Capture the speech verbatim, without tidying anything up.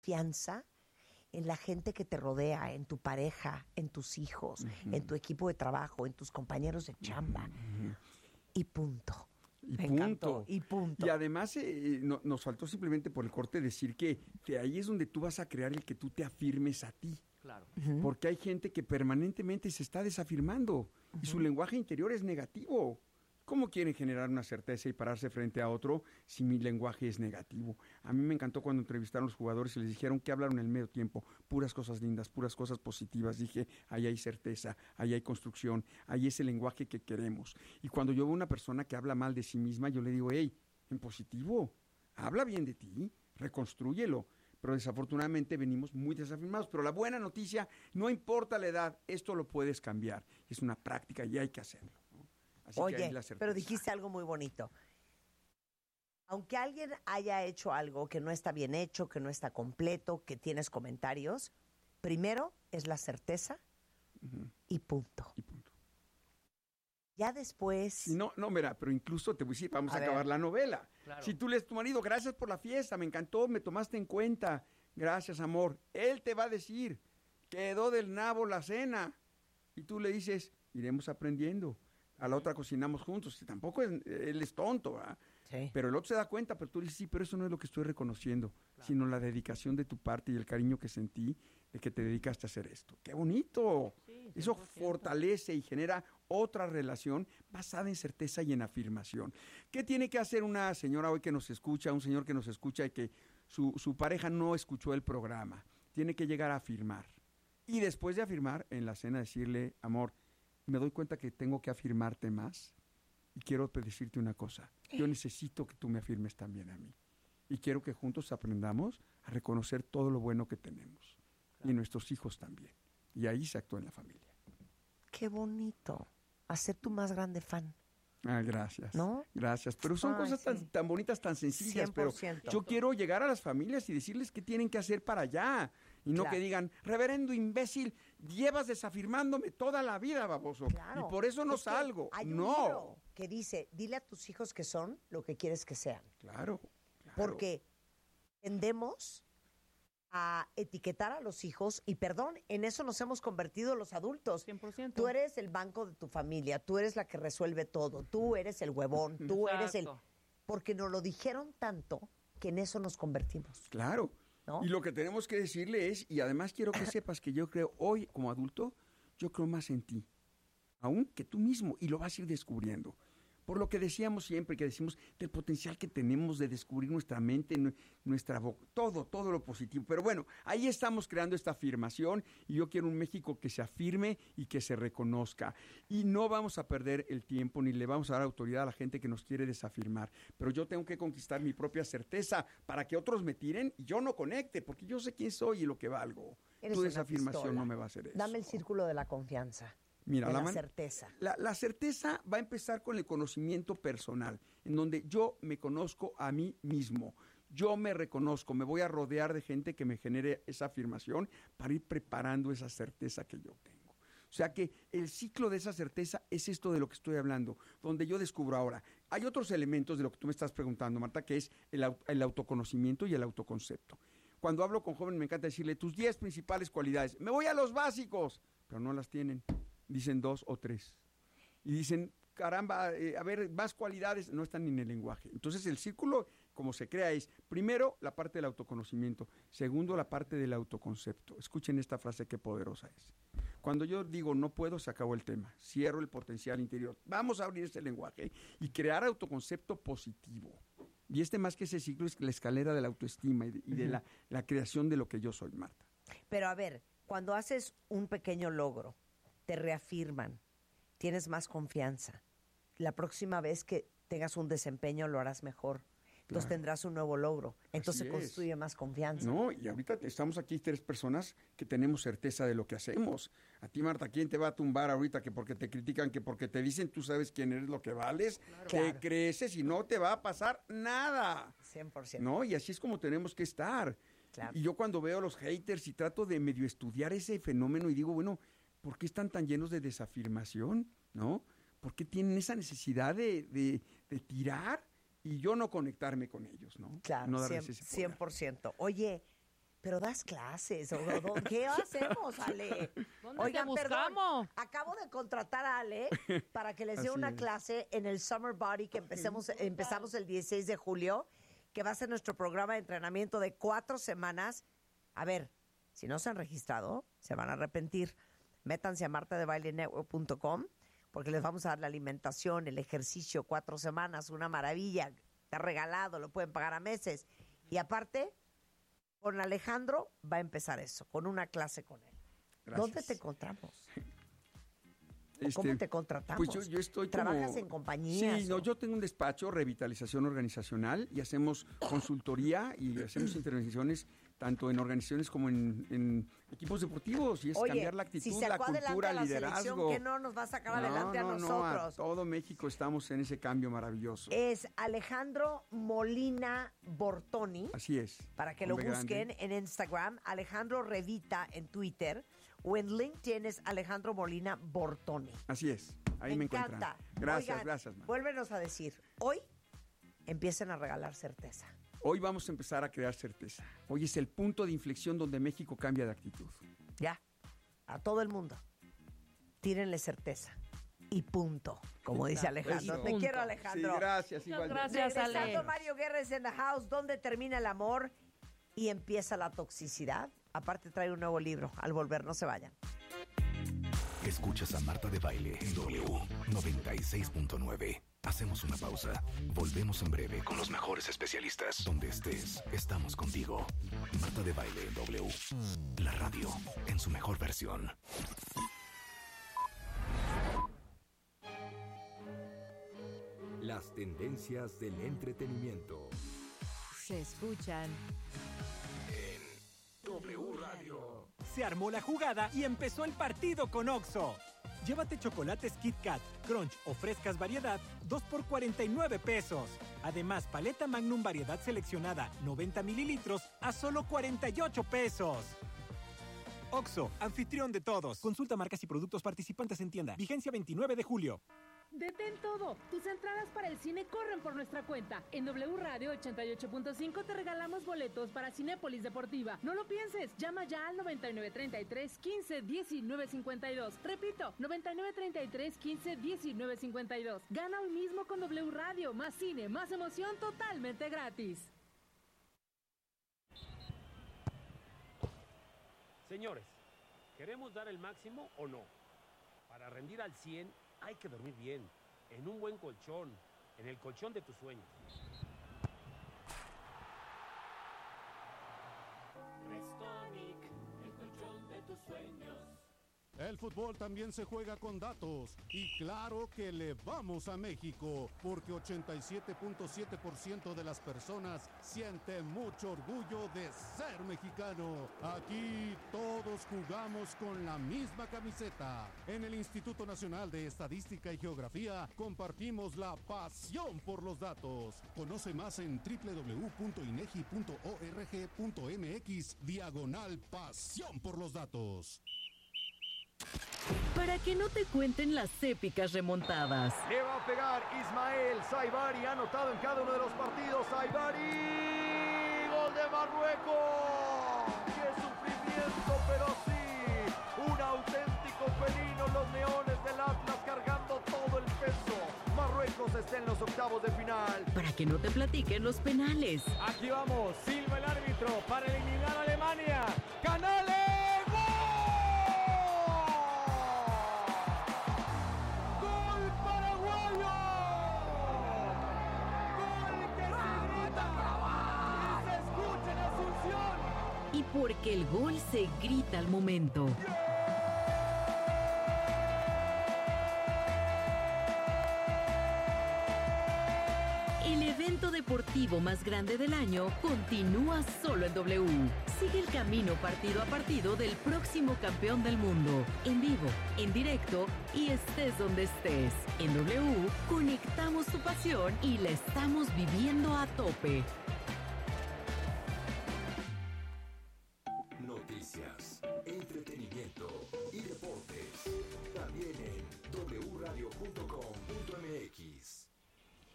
confianza en la gente que te rodea, en tu pareja, en tus hijos, uh-huh. en tu equipo de trabajo, en tus compañeros de chamba. Uh-huh. Y punto. Y Me punto. Encantó. Y punto. Y además eh, no, nos faltó simplemente por el corte decir que, que ahí es donde tú vas a crear el que tú te afirmes a ti. Claro. Uh-huh. Porque hay gente que permanentemente se está desafirmando uh-huh. y su lenguaje interior es negativo. ¿Cómo quieren generar una certeza y pararse frente a otro si mi lenguaje es negativo? A mí me encantó cuando entrevistaron a los jugadores y les dijeron que hablaron en el medio tiempo, puras cosas lindas, puras cosas positivas. Dije, ahí hay certeza, ahí hay construcción, ahí es el lenguaje que queremos. Y cuando yo veo una persona que habla mal de sí misma, yo le digo, hey, en positivo, habla bien de ti, reconstrúyelo. Pero desafortunadamente venimos muy desafirmados. Pero la buena noticia, no importa la edad, esto lo puedes cambiar. Es una práctica y hay que hacerlo. Así Oye, pero dijiste algo muy bonito. Aunque alguien haya hecho algo que no está bien hecho, que no está completo, que tienes comentarios, primero es la certeza uh-huh. y punto. Y punto. Ya después... No, no, mira, pero incluso te voy a decir, vamos a, a acabar la novela. Claro. Si tú le dices a tu marido, gracias por la fiesta, me encantó, me tomaste en cuenta, gracias, amor. Él te va a decir, quedó del nabo la cena. Y tú le dices, iremos aprendiendo. A la otra cocinamos juntos, y tampoco es, él es tonto, ¿verdad? Sí. Pero el otro se da cuenta, pero tú dices, sí, pero eso no es lo que estoy reconociendo, claro. sino la dedicación de tu parte y el cariño que sentí de que te dedicaste a hacer esto. ¡Qué bonito! Sí, eso fortalece y genera otra relación basada en certeza y en afirmación. ¿Qué tiene que hacer una señora hoy que nos escucha, un señor que nos escucha y que su, su pareja no escuchó el programa? Tiene que llegar a afirmar. Y después de afirmar, en la cena decirle, amor, me doy cuenta que tengo que afirmarte más y quiero decirte una cosa. Yo necesito que tú me afirmes también a mí. Y quiero que juntos aprendamos a reconocer todo lo bueno que tenemos. Claro. Y nuestros hijos también. Y ahí se actúa en la familia. Qué bonito. A ser tu más grande fan. Ah, gracias. ¿No? Gracias. Pero son Ay, cosas sí. tan, tan bonitas, tan sencillas. cien por ciento. Pero yo quiero llegar a las familias y decirles qué tienen que hacer para allá. Y no claro. que digan, reverendo imbécil, llevas desafirmándome toda la vida, baboso. Claro. Y por eso no es salgo. Hay no. un libro que dice, dile a tus hijos que son lo que quieres que sean. Claro. claro. Porque tendemos a etiquetar a los hijos y perdón, en eso nos hemos convertido los adultos. cien por ciento. Tú eres el banco de tu familia, tú eres la que resuelve todo, tú eres el huevón, tú Exacto. eres el... Porque nos lo dijeron tanto que en eso nos convertimos. Claro. ¿No? Y lo que tenemos que decirle es, y además quiero que sepas que yo creo hoy como adulto, yo creo más en ti, aún que tú mismo, y lo vas a ir descubriendo. Por lo que decíamos siempre, que decimos del potencial que tenemos de descubrir nuestra mente, nuestra boca, todo, todo lo positivo. Pero bueno, ahí estamos creando esta afirmación y yo quiero un México que se afirme y que se reconozca. Y no vamos a perder el tiempo ni le vamos a dar autoridad a la gente que nos quiere desafirmar. Pero yo tengo que conquistar mi propia certeza para que otros me tiren y yo no conecte, porque yo sé quién soy y lo que valgo. Eres tu una desafirmación pistola. No me va a hacer eso. Dame el círculo de la confianza. Mira, de la, la man- certeza. La, la certeza va a empezar con el conocimiento personal, en donde yo me conozco a mí mismo. Yo me reconozco, me voy a rodear de gente que me genere esa afirmación para ir preparando esa certeza que yo tengo. O sea que el ciclo de esa certeza es esto de lo que estoy hablando, donde yo descubro ahora. Hay otros elementos de lo que tú me estás preguntando, Marta, que es el, el autoconocimiento y el autoconcepto. Cuando hablo con jóvenes me encanta decirle tus diez principales cualidades. Me voy a los básicos, pero no las tienen. Dicen dos o tres. Y dicen, caramba, eh, a ver, más cualidades, no están ni en el lenguaje. Entonces el círculo, como se crea, es, primero, la parte del autoconocimiento. Segundo, la parte del autoconcepto. Escuchen esta frase, qué poderosa es. Cuando yo digo, no puedo, se acabó el tema. Cierro el potencial interior. Vamos a abrir ese lenguaje y crear autoconcepto positivo. Y este más que ese ciclo es la escalera de la autoestima y de, y de uh-huh. la, la creación de lo que yo soy, Marta. Pero a ver, cuando haces un pequeño logro, te reafirman, tienes más confianza. La próxima vez que tengas un desempeño lo harás mejor. Entonces claro. tendrás un nuevo logro. Entonces se construye más confianza. No, y ahorita estamos aquí tres personas que tenemos certeza de lo que hacemos. A ti, Marta, ¿quién te va a tumbar ahorita que porque te critican, que porque te dicen tú sabes quién eres, lo que vales? Claro. Te claro. creces y no te va a pasar nada. cien por ciento. No, y así es como tenemos que estar. Claro. Y yo cuando veo a los haters y trato de medio estudiar ese fenómeno y digo, bueno, ¿por qué están tan llenos de desafirmación? ¿No? ¿Por qué tienen esa necesidad de, de, de tirar y yo no conectarme con ellos? ¿No? Claro, no cien por ciento. Oye, pero das clases, o, o ¿qué hacemos, Ale? Oigan, perdón, acabo de contratar a Ale para que les dé una es. clase en el Summer Body que empecemos, empezamos el dieciséis de julio, que va a ser nuestro programa de entrenamiento de cuatro semanas. A ver, si no se han registrado, se van a arrepentir. Métanse a marta de baile network punto com porque les vamos a dar la alimentación, el ejercicio, cuatro semanas, una maravilla, está regalado, lo pueden pagar a meses. Y aparte, con Alejandro va a empezar eso, con una clase con él. Gracias. ¿Dónde te encontramos? Este, ¿Cómo te contratamos? Pues yo, yo estoy ¿Trabajas como, en compañías? Sí, no, yo tengo un despacho, revitalización organizacional, y hacemos consultoría y hacemos intervenciones tanto en organizaciones como en, en equipos deportivos, y es Oye, cambiar la actitud, si la cultura, la liderazgo. ¿Qué no nos va a sacar no, adelante no, a nosotros? No, a todo México estamos en ese cambio maravilloso. Es Alejandro Molina Bortoni. Así es. Para que lo busquen grande. En Instagram, Alejandro Revita en Twitter, o en LinkedIn es Alejandro Molina Bortoni. Así es, ahí me, me encuentran. encanta. Gracias, Oigan, gracias. Man. Vuélvenos a decir, hoy empiecen a regalar certeza. Hoy vamos a empezar a crear certeza. Hoy es el punto de inflexión donde México cambia de actitud. Ya, a todo el mundo. Tírenle certeza. Y punto, como dice Alejandro. Eso. Te quiero, Alejandro. Sí, gracias, igual. Gracias, Ale. Regresando, Mario Guerres en the house, donde termina el amor y empieza la toxicidad. Aparte trae un nuevo libro. Al volver, no se vayan. Escuchas a Marta de Baile en W noventa y seis punto nueve. Hacemos una pausa. Volvemos en breve con los mejores especialistas. Donde estés, estamos contigo. Marta de Baile en W. La radio en su mejor versión. Las tendencias del entretenimiento se escuchan en W Radio. Se armó la jugada y empezó el partido con Oxxo. Llévate chocolates Kit Kat, Crunch o frescas variedad, dos por cuarenta y nueve pesos. Además, paleta Magnum variedad seleccionada, noventa mililitros, a solo cuarenta y ocho pesos. Oxxo, anfitrión de todos. Consulta marcas y productos participantes en tienda. Vigencia veintinueve de julio. Detén todo. Tus entradas para el cine corren por nuestra cuenta. En W Radio ochenta y ocho punto cinco te regalamos boletos para Cinépolis Deportiva. No lo pienses. Llama ya al noventa y nueve treinta y tres quince diecinueve cincuenta y dos. Repito, noventa y nueve treinta y tres quince diecinueve cincuenta y dos. Gana hoy mismo con W Radio. Más cine, más emoción, totalmente gratis. Señores, ¿queremos dar el máximo o no? Para rendir al cien hay que dormir bien, en un buen colchón, en el colchón de tus sueños. Restonic, el colchón de tus sueños. El fútbol también se juega con datos y claro que le vamos a México porque ochenta y siete punto siete por ciento de las personas sienten mucho orgullo de ser mexicano. Aquí todos jugamos con la misma camiseta. En el Instituto Nacional de Estadística y Geografía compartimos la pasión por los datos. Conoce más en doble u doble u doble u punto inegi punto org punto mx diagonal pasión por los datos. Para que no te cuenten las épicas remontadas. Le va a pegar Ismael Saibari, ha anotado en cada uno de los partidos. Saibari, gol de Marruecos. ¡Qué sufrimiento, pero sí! Un auténtico felino, los leones del Atlas cargando todo el peso. Marruecos está en los octavos de final. Para que no te platiquen los penales. Aquí vamos, silba el árbitro para eliminar a Alemania. ¡Canales! Porque el gol se grita al momento. El evento deportivo más grande del año continúa solo en W. Sigue el camino partido a partido del próximo campeón del mundo. En vivo, en directo y estés donde estés. En W conectamos tu pasión y la estamos viviendo a tope.